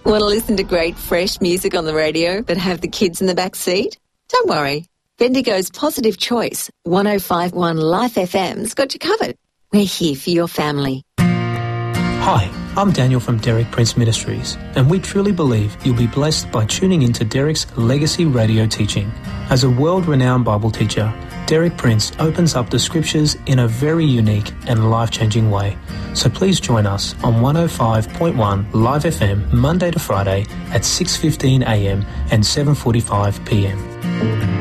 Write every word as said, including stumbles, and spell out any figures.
Want to listen to great fresh music on the radio but have the kids in the back seat? Don't worry. Bendigo's Positive Choice one oh five point one Life F M's got you covered. We're here for your family. Hi, I'm Daniel from Derek Prince Ministries, and we truly believe you'll be blessed by tuning into Derek's legacy radio teaching. As a world-renowned Bible teacher, Derek Prince opens up the scriptures in a very unique and life-changing way. So please join us on one oh five point one Live F M Monday to Friday at six fifteen a m and seven forty-five p m.